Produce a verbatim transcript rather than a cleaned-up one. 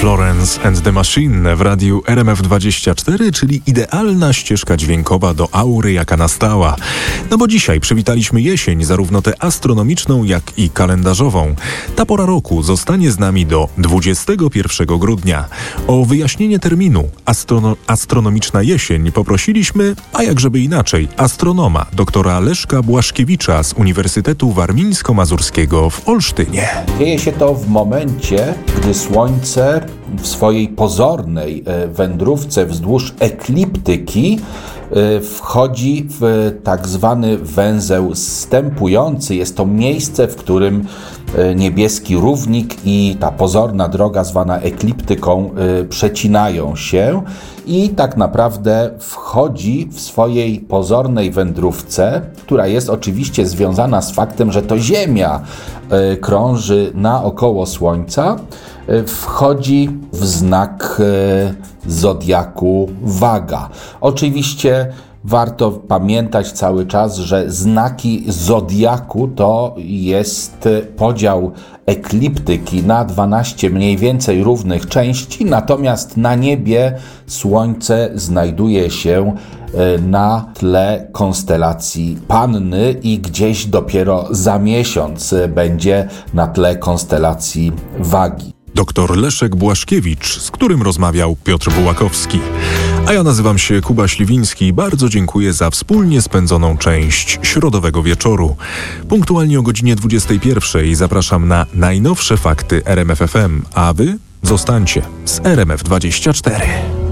Florence and the Machine w radiu R M F dwadzieścia cztery, czyli idealna ścieżka dźwiękowa do aury, jaka nastała. No bo dzisiaj przywitaliśmy jesień, zarówno tę astronomiczną, jak i kalendarzową. Ta pora roku zostanie z nami do dwudziestego pierwszego grudnia. O wyjaśnienie terminu astrono- astronomiczna jesień poprosiliśmy, a jakżeby inaczej, astronoma doktora Leszka Błaszkiewicza z Uniwersytetu Warmińsko-Mazurskiego w Olsztynie. Dzieje się to w momencie, gdy Słońce w swojej pozornej wędrówce wzdłuż ekliptyki wchodzi w tak zwany węzeł zstępujący. Jest to miejsce, w którym niebieski równik i ta pozorna droga zwana ekliptyką przecinają się i tak naprawdę wchodzi w swojej pozornej wędrówce, która jest oczywiście związana z faktem, że to Ziemia krąży naokoło Słońca, wchodzi w znak zodiaku Waga. Oczywiście warto pamiętać cały czas, że znaki zodiaku to jest podział ekliptyki na dwanaście mniej więcej równych części, natomiast na niebie Słońce znajduje się na tle konstelacji Panny i gdzieś dopiero za miesiąc będzie na tle konstelacji Wagi. Doktor Leszek Błaszkiewicz, z którym rozmawiał Piotr Bułakowski. A ja nazywam się Kuba Śliwiński i bardzo dziękuję za wspólnie spędzoną część środowego wieczoru. Punktualnie o godzinie dwudziestej pierwszej zapraszam na najnowsze fakty R M F F M, a wy zostańcie z R M F dwadzieścia cztery.